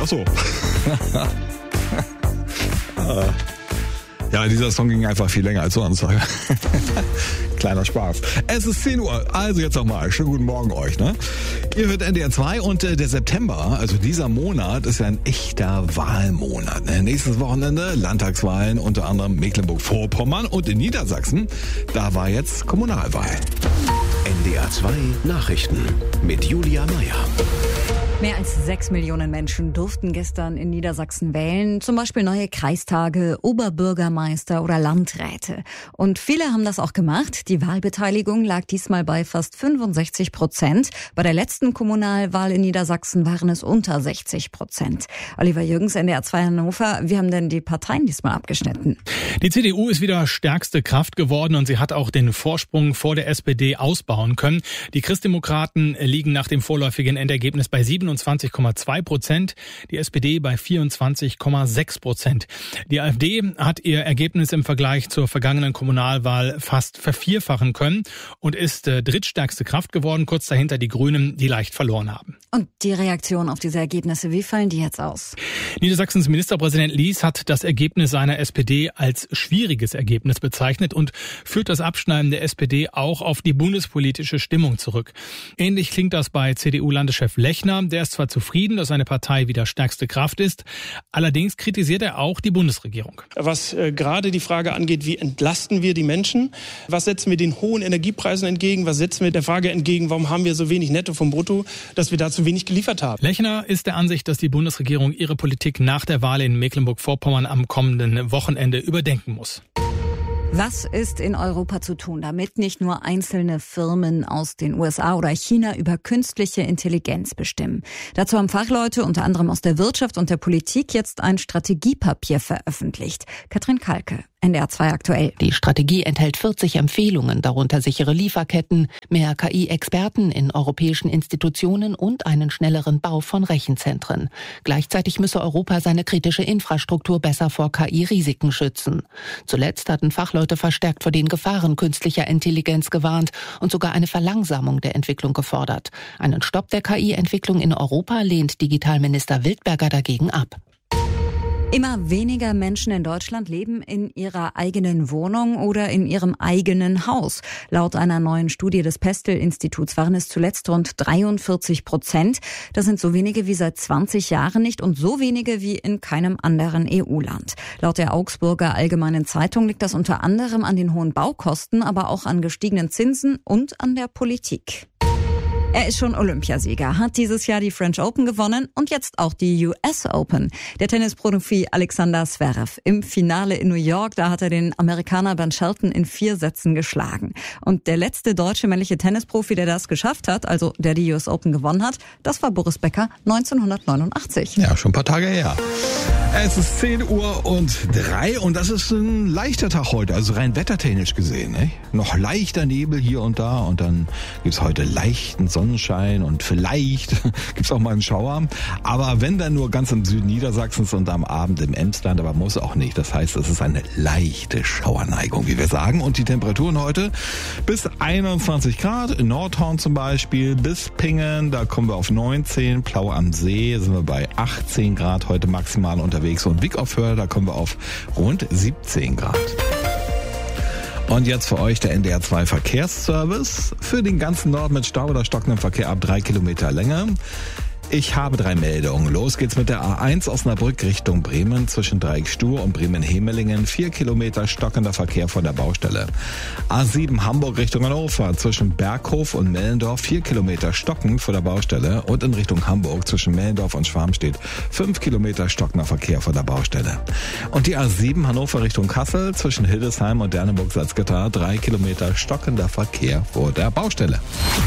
Ach so. Ja, dieser Song ging einfach viel länger als sonst. Kleiner Spaß. Es ist 10 Uhr, also jetzt nochmal. Schönen guten Morgen euch. Ne? Ihr hört NDR 2 und der September, also dieser Monat, ist ja ein echter Wahlmonat. Ne? Nächstes Wochenende Landtagswahlen, unter anderem Mecklenburg-Vorpommern und in Niedersachsen. Da war jetzt Kommunalwahl. NDR 2 Nachrichten mit Julia Meyer. Mehr als 6 Millionen Menschen durften gestern in Niedersachsen wählen, zum Beispiel neue Kreistage, Oberbürgermeister oder Landräte. Und viele haben das auch gemacht. Die Wahlbeteiligung lag diesmal bei fast 65%. Bei der letzten Kommunalwahl in Niedersachsen waren es unter 60%. Oliver Jürgens, NDR 2 Hannover, wie haben denn die Parteien diesmal abgeschnitten? Die CDU ist wieder stärkste Kraft geworden und sie hat auch den Vorsprung vor der SPD ausbauen können. Die Christdemokraten liegen nach dem vorläufigen Endergebnis bei 27,2%, die SPD bei 24,6%. Die AfD hat ihr Ergebnis im Vergleich zur vergangenen Kommunalwahl fast vervierfachen können und ist drittstärkste Kraft geworden, kurz dahinter die Grünen, die leicht verloren haben. Und die Reaktion auf diese Ergebnisse, wie fallen die jetzt aus? Niedersachsens Ministerpräsident Lies hat das Ergebnis seiner SPD als schwieriges Ergebnis bezeichnet und führt das Abschneiden der SPD auch auf die bundespolitische Stimmung zurück. Ähnlich klingt das bei CDU-Landeschef Lechner. Der ist zwar zufrieden, dass seine Partei wieder stärkste Kraft ist, allerdings kritisiert er auch die Bundesregierung. Was gerade die Frage angeht, wie entlasten wir die Menschen? Was setzen wir den hohen Energiepreisen entgegen? Was setzen wir der Frage entgegen, warum haben wir so wenig Netto vom Brutto, dass wir da zu wenig geliefert haben? Lechner ist der Ansicht, dass die Bundesregierung ihre Politik nach der Wahl in Mecklenburg-Vorpommern am kommenden Wochenende überdenken muss. Was ist in Europa zu tun, damit nicht nur einzelne Firmen aus den USA oder China über künstliche Intelligenz bestimmen? Dazu haben Fachleute unter anderem aus der Wirtschaft und der Politik jetzt ein Strategiepapier veröffentlicht. Katrin Kalke, NDR 2 aktuell. Die Strategie enthält 40 Empfehlungen, darunter sichere Lieferketten, mehr KI-Experten in europäischen Institutionen und einen schnelleren Bau von Rechenzentren. Gleichzeitig müsse Europa seine kritische Infrastruktur besser vor KI-Risiken schützen. Zuletzt hatten Fachleute verstärkt vor den Gefahren künstlicher Intelligenz gewarnt und sogar eine Verlangsamung der Entwicklung gefordert. Einen Stopp der KI-Entwicklung in Europa lehnt Digitalminister Wildberger dagegen ab. Immer weniger Menschen in Deutschland leben in ihrer eigenen Wohnung oder in ihrem eigenen Haus. Laut einer neuen Studie des Pestel-Instituts waren es zuletzt rund 43%. Das sind so wenige wie seit 20 Jahren nicht und so wenige wie in keinem anderen EU-Land. Laut der Augsburger Allgemeinen Zeitung liegt das unter anderem an den hohen Baukosten, aber auch an gestiegenen Zinsen und an der Politik. Er ist schon Olympiasieger, hat dieses Jahr die French Open gewonnen und jetzt auch die US Open. Der Tennisprofi Alexander Zverev im Finale in New York, da hat er den Amerikaner Ben Shelton in 4 Sätzen geschlagen. Und der letzte deutsche männliche Tennisprofi, der das geschafft hat, also der die US Open gewonnen hat, das war Boris Becker 1989. Ja, schon ein paar Tage her. Es ist 10:03 und das ist ein leichter Tag heute, also rein wettertechnisch gesehen. Ne? Noch leichter Nebel hier und da und dann gibt's heute leichten Sonnenschein und vielleicht gibt's auch mal einen Schauer. Aber wenn dann nur ganz im Süden Niedersachsens und am Abend im Emsland, aber muss auch nicht. Das heißt, es ist eine leichte Schauerneigung, wie wir sagen. Und die Temperaturen heute bis 21 Grad, in Nordhorn zum Beispiel, bis Pingen, da kommen wir auf 19, Plaue am See sind wir bei 18 Grad heute maximal unterwegs. Und Wick auf Höhe, da kommen wir auf rund 17 Grad. Und jetzt für euch der NDR 2 Verkehrsservice für den ganzen Norden mit Stau oder stockendem Verkehr ab 3 Kilometer Länge. Ich habe 3 Meldungen. Los geht's mit der A1 Osnabrück Richtung Bremen zwischen Dreieck-Stuhr und Bremen-Hemelingen. 4 Kilometer stockender Verkehr von der Baustelle. A7 Hamburg Richtung Hannover zwischen Berghof und Mellendorf. 4 Kilometer stockend vor der Baustelle. Und in Richtung Hamburg zwischen Mellendorf und Schwarmstedt 5 Kilometer stockender Verkehr von der Baustelle. Und die A7 Hannover Richtung Kassel zwischen Hildesheim und Derneburg-Salzgitter 3 Kilometer stockender Verkehr vor der Baustelle.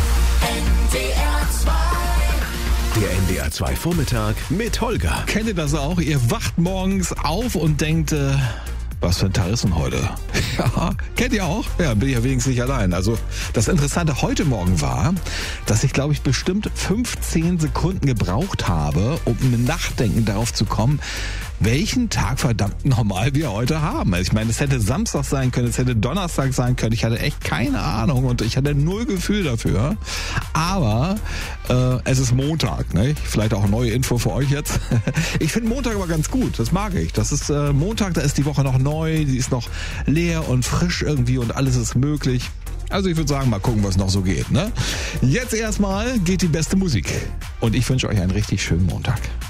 Der NDR 2 Vormittag mit Holger. Kennt ihr das auch? Ihr wacht morgens auf und denkt, was für ein Tag ist denn heute? Ja, kennt ihr auch? Ja, bin ich ja wenigstens nicht allein. Also das Interessante heute Morgen war, dass ich, glaube ich, bestimmt 15 Sekunden gebraucht habe, um im Nachdenken darauf zu kommen, welchen Tag verdammt nochmal wir heute haben. Also ich meine, es hätte Samstag sein können, es hätte Donnerstag sein können. Ich hatte echt keine Ahnung und ich hatte null Gefühl dafür. Aber es ist Montag, ne? Vielleicht auch eine neue Info für euch jetzt. Ich finde Montag aber ganz gut, das mag ich. Das ist Montag, da ist die Woche noch neu, die ist noch leer und frisch irgendwie und alles ist möglich. Also ich würde sagen, mal gucken, was noch so geht, ne? Jetzt erstmal geht die beste Musik. Und ich wünsche euch einen richtig schönen Montag.